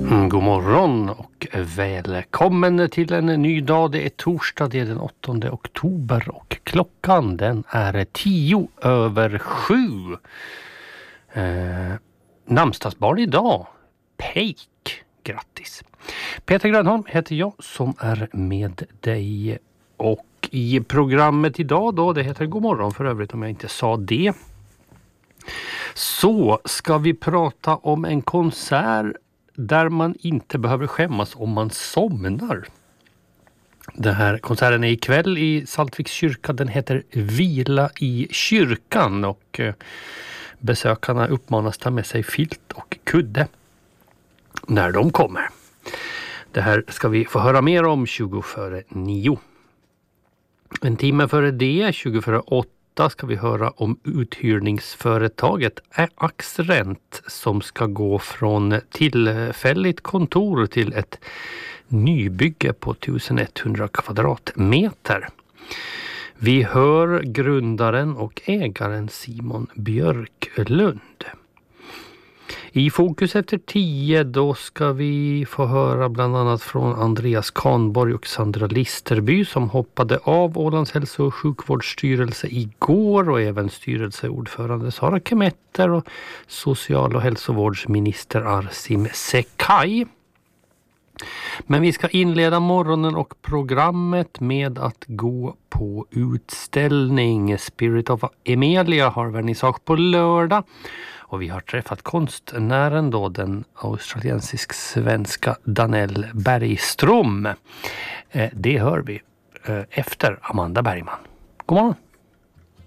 God morgon och välkommen till en ny dag. Det är torsdag, det är den 8 oktober och klockan den är 7:10. Namnsdagsbarn idag, Peik, grattis. Peter Grönholm heter jag som är med dig och i programmet idag då, det heter God morgon för övrigt om jag inte sa det. Så ska vi prata om en konsert där man inte behöver skämmas om man somnar. Den här konserten är ikväll i Saltviks kyrka. Den heter Vila i kyrkan och besökarna uppmanas ta med sig filt och kudde när de kommer. Det här ska vi få höra mer om 7:20. En timme före det, 7:08, ska vi höra om uthyrningsföretaget Axrent som ska gå från tillfälligt kontor till ett nybygge på 1100 kvadratmeter. Vi hör grundaren och ägaren Simon Björklund. I Fokus efter 10 då ska vi få höra bland annat från Andreas Kahnborg och Sandra Listerby som hoppade av Ålands hälso- och sjukvårdsstyrelse igår, och även styrelseordförande Sara Kemetter och social- och hälsovårdsminister Arsim Sekaj. Men vi ska inleda morgonen och programmet med att gå på utställning. Spirit of Emelia har vernissage på lördag. Och vi har träffat konstnären då, den australiensisk-svenska Danell Bergström. Det hör vi efter Amanda Bergman. God morgon!